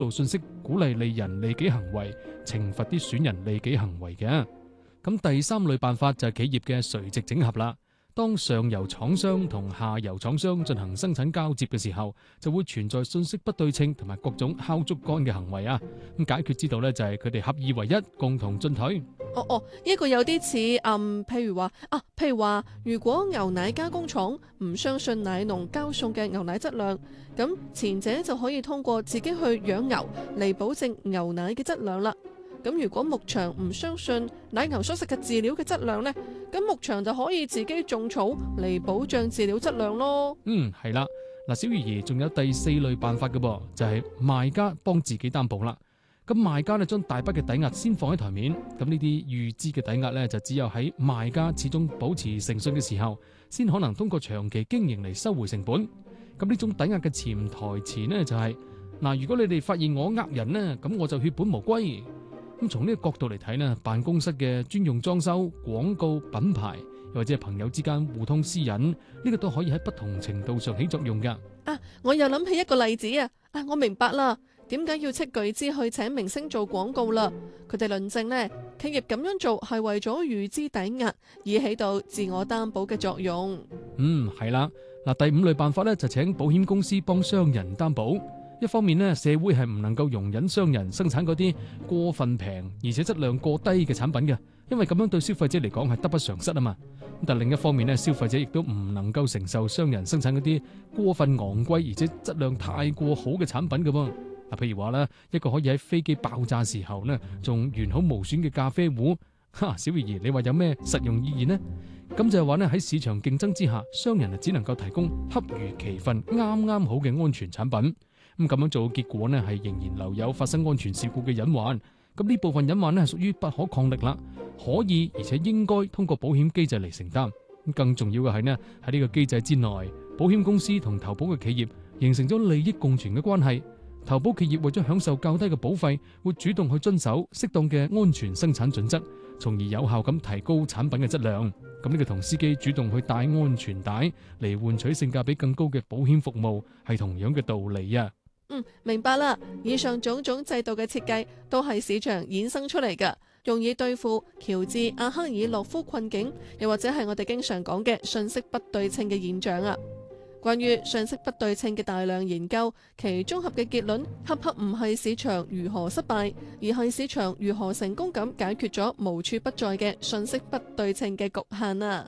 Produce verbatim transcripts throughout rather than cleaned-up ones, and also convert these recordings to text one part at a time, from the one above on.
路信息鼓勵利人利己行為，懲罰啲損人利己行為嘅。咁第三類辦法就係企業嘅垂直整合啦。當上游廠商同下游廠商進行生產交接嘅時候，就會存在信息不對稱同埋各種敲竹竿嘅行為啊。咁解決之道呢，就係佢哋合二為一，共同進退。 哦哦，呢個有啲似嗯，譬如話啊，譬如話，如果牛奶加工廠唔相信奶農交送嘅牛奶質量，咁前者就可以通過自己去養牛嚟保證牛奶嘅質量啦。咁如果牧場唔相信奶牛所食嘅飼料嘅質量呢，咁牧場就可以自己種草嚟保障飼料質量咯。 嗯，係啦。嗱，小魚兒仲有第四類辦法嘅噃，就係賣家幫自己擔保啦。咁賣家呢，將大筆嘅抵押先放喺台面，咁呢啲預支嘅抵押呢，就只有喺賣家始終保持誠信嘅時候，先可能通過長期經營嚟收回成本。咁呢種抵押嘅潛台詞呢，就係嗱，如果你哋發現我呃人呢，咁我就血本無歸。咁從呢個角度嚟睇呢，辦公室嘅專用裝修、廣告、品牌，又或者係朋友之間互通私隱，呢個都可以喺不同程度上起作用㗎。 啊，我又諗起一個例子啊！啊，我明白啦，點解要斥巨資去請明星做廣告啦？佢哋論證呢，企業咁樣做係為咗預支抵押，以起到自我擔保嘅作用。 嗯，係啦。嗱，第五類辦法呢，就請保險公司幫商人擔保。一方面呢，社會係唔能夠容忍商人生產嗰啲過分平而且質量過低嘅產品嘅，因為咁樣對消費者嚟講係得不償失啊嘛。但另一方面呢，消費者亦都唔能夠承受商人生產嗰啲過分昂貴而且質量太過好嘅產品嘅噃。嗱，譬如話咧，一個可以喺飛機爆炸時候呢仲完好無損嘅咖啡壺，哈，小魚兒，你話有咩實用意義呢？咁就係話呢，喺市場競爭之下，商人啊只能夠提供恰如其分、啱啱好嘅安全產品。咁咁樣做嘅結果呢，係仍然留有發生安全事故嘅隱患。咁呢部分隱患呢，係屬於不可抗力啦，可以而且應該通過保險機制嚟承擔。更重要嘅係呢，喺呢個機制之內，保險公司同投保嘅企業形成咗利益共存嘅關係。投保企業為咗享受較低嘅保費，會主動去遵守適當嘅安全生產準則，從而有效咁提高產品嘅質量。咁呢個同司機主動去帶安全帶嚟換取性價比更高嘅保險服務，係同樣嘅道理啊。 嗯，明白啦。以上種種制度嘅設計都係市場衍生出嚟㗎，用以對付喬治阿克爾洛夫困境，又或者係我哋經常講嘅信息不對稱嘅現象啊。關於信息不對稱嘅大量研究，其綜合嘅結論，恰恰唔係市場如何失敗，而係市場如何成功咁解決咗無處不在嘅信息不對稱嘅局限啊。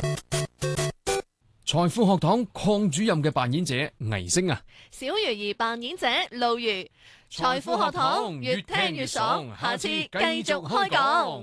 財富學堂鄺主任嘅扮演者倪星啊， 小魚兒扮演者露如。財富學堂越聽越爽，下次繼續開講。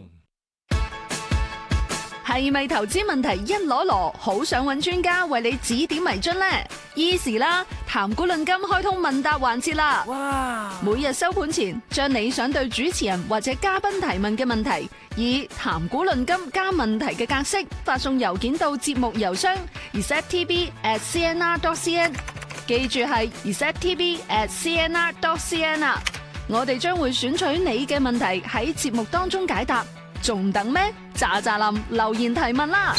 係咪投資問題一籮籮，好想揾專家為你指點迷津呢？Easy 啦，談股論金開通問答環節啦！哇！每日收盤前，將你想對主持人或者嘉賓提問嘅問題，以談股論金加問題嘅格式發送郵件到節目郵箱 receptv at cnr dot cn， 記住係 receptv at cnr dot cn 啊！我哋將會選取你嘅問題喺節目當中解答。仲等咩？喳喳林留言提問啦！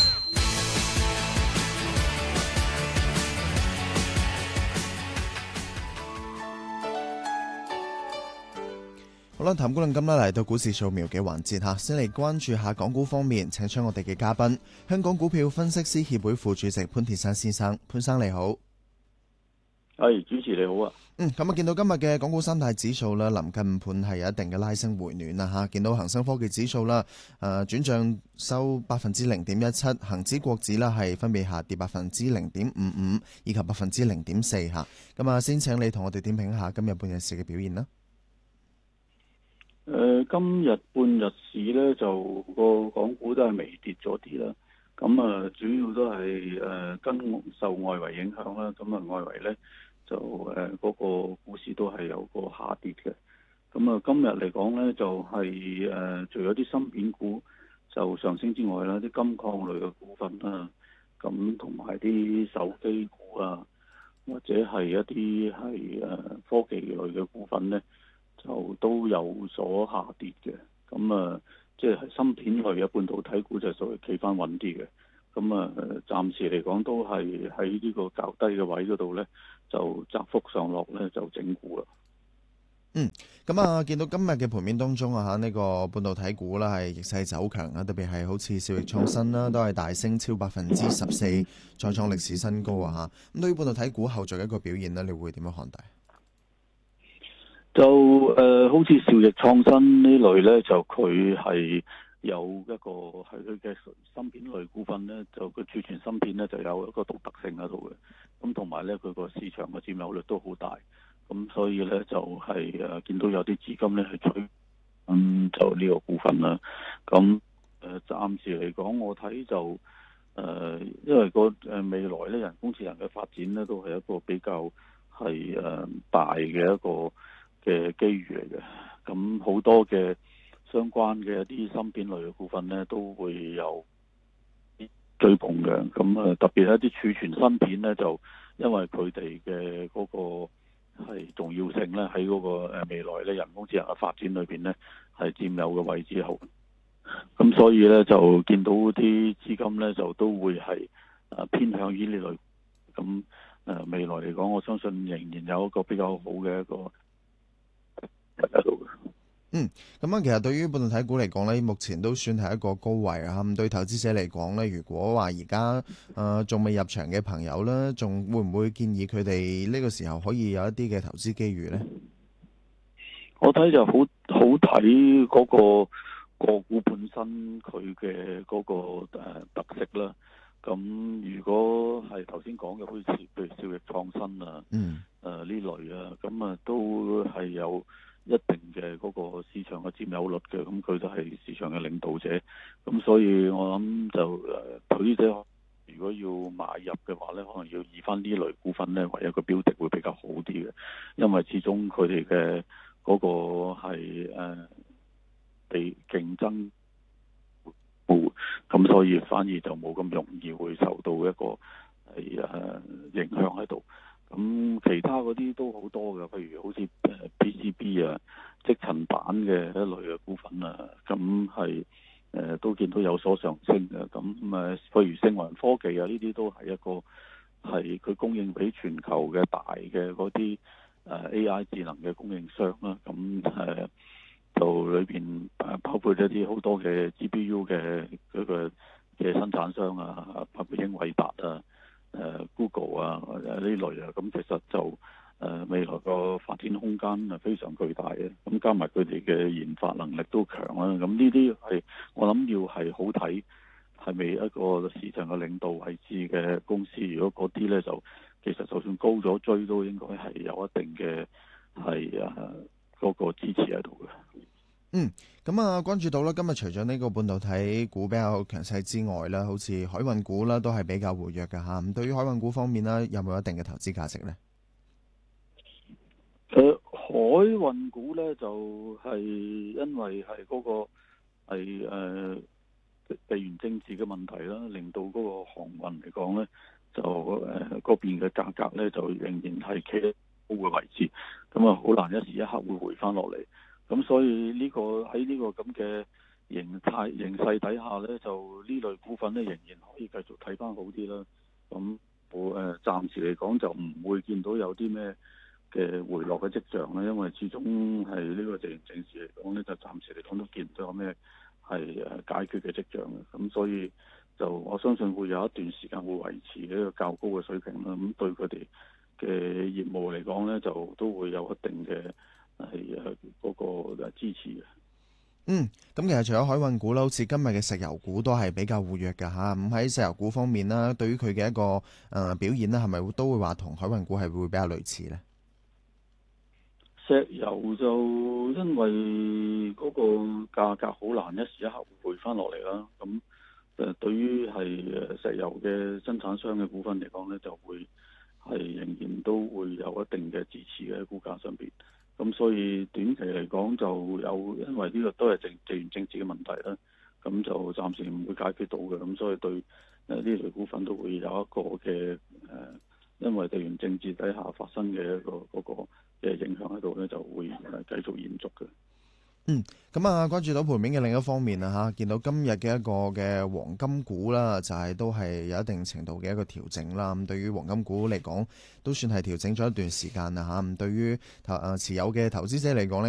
好啦，談股論金啦，嚟到股市掃描嘅環節吓，先嚟關注下港股方面，請出我哋嘅嘉賓，香港股票分析師協會副主席潘鐵珊先生，潘生你好。 係，主持你好啊。 嗯，咁啊，見到今日嘅港股三大指數啦，臨近盤係有一定嘅拉升回暖啦吓。見到恒生科技指數啦，誒、呃、轉漲收百分之零點一七，恒指國指啦係分別下跌百分之零點五五以及百分之零點四吓。咁啊，先請你同我哋點評一下今日半日市嘅表現啦。 誒、呃，今日半日市咧就個港股都係微跌咗啲啦。咁啊，主要都係誒、呃、跟受外圍影響啦。咁啊，外圍咧。就誒嗰、呃那個股市都係有個下跌嘅，咁啊今日嚟講咧就係、是、誒、呃、除咗啲芯片股就上升之外啦，啲金礦類嘅股份啦，咁同埋啲手機股啊，或者係一啲係誒科技類嘅股份咧，就都有所下跌嘅。咁啊，即係芯片類嘅半導體股就屬於企翻穩啲嘅。咁啊，暫時嚟講都係喺呢個較低嘅位嗰度咧，就窄幅上落咧就整固啦。 嗯，咁啊，見到今日嘅盤面當中啊，嚇、這、呢個半導體股啦係逆勢走強啊，特別係好似兆易創新啦，都係大升超百分之十四，再創歷史新高啊嚇。咁對於半導體股後續一個表現呢，你會點樣看待？ 就誒、呃，好似兆易創新呢類呢，就佢係有一個係佢嘅芯片類股份呢，就佢儲存芯片呢，就有一個獨特性喺度嘅。咁同埋呢，佢個市場嘅佔有率都好大。咁所以呢，就係、是、誒見到有啲資金呢係追，嗯就呢個股份啦。咁誒、呃、暫時嚟講，我睇就誒、呃，因為個誒未來呢，人工智能嘅發展呢，都係一個比較係誒、呃、大嘅一個嘅機遇嚟嘅。咁好多嘅相關嘅一啲芯片類嘅股份呢，都會有追捧嘅。咁啊，特別係一啲儲存芯片呢，就因為佢哋嘅嗰個係重要性咧，喺嗰個誒未來咧人工智能嘅發展裏邊咧，係佔有嘅位置好。咁所以咧就見到啲資金咧就都會係誒偏向於呢類。咁誒未來嚟講，我相信仍然有一個比較好嘅一個喺度嘅。 嗯，咁啊，其實對於半導體股嚟講咧，目前都算係一個高位啊。咁對投資者嚟講咧，如果話而家誒仲未入場嘅朋友咧，仲會唔會建議佢哋呢個時候可以有一啲嘅投資機遇呢？ 我睇就好好睇嗰個個股本身佢嘅嗰個誒特色啦。咁如果係頭先講嘅，好似譬如兆易創新啊， 嗯， 誒呢類啊，咁啊都係有一定嘅嗰個市場嘅佔有率嘅，咁佢都係市場嘅領導者，咁所以我諗就誒投資者如果要買入嘅話咧，可能要以翻呢類股份咧為一個標的會比較好啲嘅，因為始終佢哋嘅嗰個係誒被競爭，咁所以反而就冇咁容易會受到一個係誒影響喺度。咁其他嗰啲都好多嘅，譬如好似誒 P C B 啊、積層板嘅一類嘅股份啊，咁係誒都見到有所上升嘅。咁誒，譬如星雲科技啊，呢啲都係一個係佢供應俾全球嘅大嘅嗰啲誒 A I 智能嘅供應商啦。咁誒就裏邊誒包括一啲好多嘅 G P U 嘅嗰個嘅生產商啊，包括英偉達啊。誒 Google 啊，誒呢類啊，咁其實就誒、呃、未來個發展空間係非常巨大嘅，咁加埋佢哋嘅研發能力都強啦，咁呢啲係我諗要係好睇係咪一個市場嘅領導位置嘅公司，如果嗰啲咧就其實就算高咗追都應該係有一定嘅係誒嗰個支持喺度嘅。 嗯，咁啊，關注到啦，今日除咗呢個半導體股比較強勢之外啦，好似海運股啦都係比較活躍嘅吓。咁對於海運股方面啦，有冇一定嘅投資價值呢？ 誒、呃，海運股咧就係、是、因為係嗰個係誒、呃、地緣政治嘅問題啦，令到嗰個航運嚟講咧就誒嗰邊嘅價格咧就仍然係企喺高嘅位置，咁啊好難一時一刻會回翻落嚟。咁所以呢個喺呢個咁嘅形態形勢底下呢，就呢類股份呢仍然可以繼續睇翻好啲啦。咁我誒暫時嚟講就唔會見到有啲咩嘅回落嘅跡象啦，因為始終係呢個地緣政治嚟講呢，就暫時嚟講都見唔到有咩係誒解決嘅跡象嘅。咁所以就我相信會有一段時間會維持一個較高嘅水平啦。咁對佢哋嘅業務嚟講呢，就都會有一定嘅。係誒嗰個支持嘅。 嗯，咁其實除咗海運股啦，好似今日嘅石油股都係比較活躍㗎吓。咁喺石油股方面啦，對於佢嘅一個誒、呃、表現咧，係咪都會話同海運股係會比較類似呢？ 石油就因為嗰個價格好難一時一刻回翻落嚟啦。咁誒對於係誒石油嘅生產商嘅股份嚟講咧，就會係仍然都會有一定嘅支持嘅股價上邊。咁所以短期嚟講就有，因為呢個都係政地緣政治嘅問題啦，咁就暫時唔會解決到嘅，咁所以對誒呢類股份都會有一個嘅誒、呃，因為地緣政治底下發生嘅一個嗰個嘅影響喺度咧，就會誒繼續延續嘅。 嗯，咁啊，關注到盤面嘅另一方面啊，吓見到今日嘅一個嘅黃金股啦，就係、是、都係有一定程度嘅一個調整啦。咁對於黃金股嚟講，都算係調整咗一段時間啦吓。咁對於投誒持有嘅投資者嚟講咧。